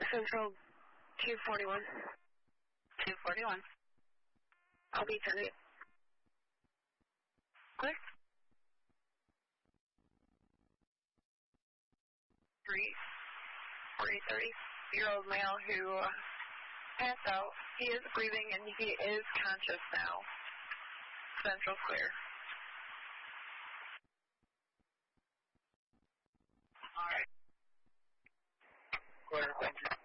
Central 241. 241. I'll be 30. Clear. 330-year-old male who passed out. He is breathing and he is conscious now. Central clear. All right. Clear, thank you.